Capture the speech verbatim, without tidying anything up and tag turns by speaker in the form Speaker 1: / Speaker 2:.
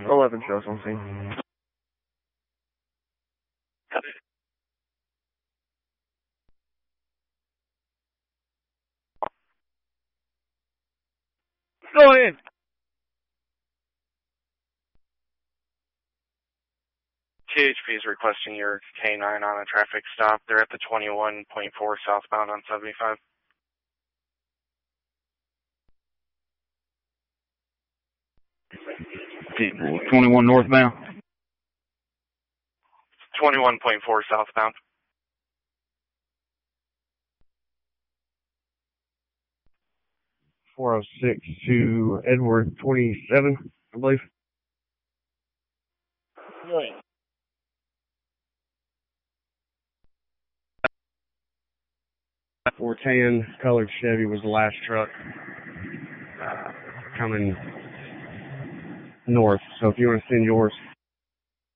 Speaker 1: eleven shows on scene.
Speaker 2: Go ahead.
Speaker 1: T H P is requesting your K nine on a traffic stop. They're at the twenty-one point four southbound on seventy-five.
Speaker 2: twenty-one northbound.
Speaker 1: twenty-one point four southbound.
Speaker 3: four oh six to Edward twenty-seven, I believe.
Speaker 2: Right.
Speaker 3: four ten colored Chevy was the last truck uh, coming north. So if you want to send yours.